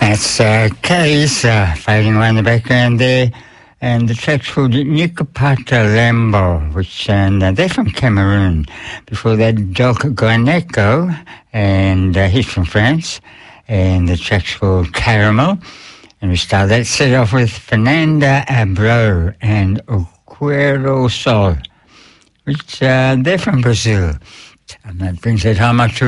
That's Case fading away in the background there, and the track's called Nikopata Lambo, which they're from Cameroon. Before that, Doc Guineco, and he's from France, and the track's called Caramel. And we start that set off with Fernanda Abreu and Oquero Sol, which they're from Brazil. And that brings the time up to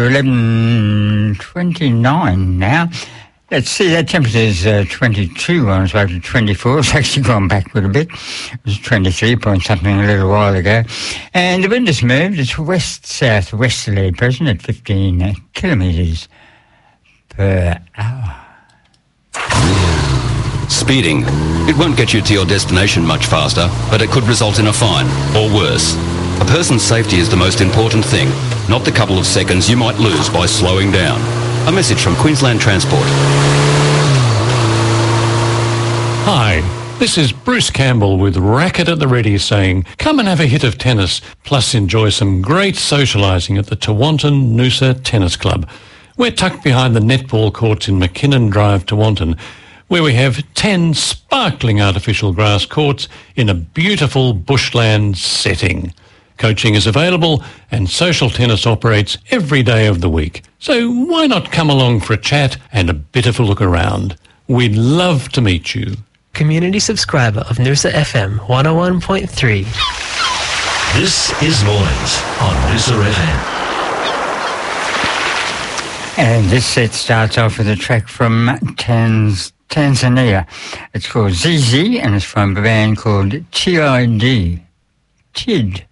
11:29 now. Let's see, that temperature is 22 on its way to 24. It's actually gone backward a bit. It was 23 point something a little while ago. And the wind has moved. It's west-southwesterly at present at 15 kilometres per hour. Speeding. It won't get you to your destination much faster, but it could result in a fine, or worse. A person's safety is the most important thing, not the couple of seconds you might lose by slowing down. A message from Queensland Transport. Hi, this is Bruce Campbell with Racket at the Ready saying, come and have a hit of tennis, plus enjoy some great socialising at the Tewantin Noosa Tennis Club. We're tucked behind the netball courts in McKinnon Drive, Tewantin, where we have 10 sparkling artificial grass courts in a beautiful bushland setting. Coaching is available and social tennis operates every day of the week. So why not come along for a chat and a bit of a look around? We'd love to meet you. Community subscriber of Noosa FM 101.3. This is Mornings on Noosa FM. And this set starts off with a track from Tanzania. It's called ZZ and it's from a band called TID. TID.